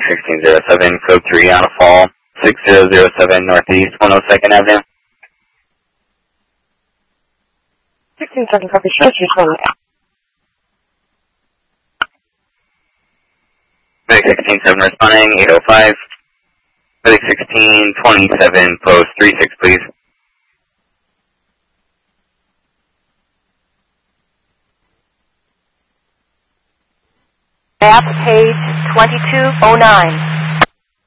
1607, code 3 on a fall, 6007 Northeast 102nd Avenue. 16-7, copy, show you 20. Medic 167 responding, 805. Medic 1627, post 36, please. Map page 2209.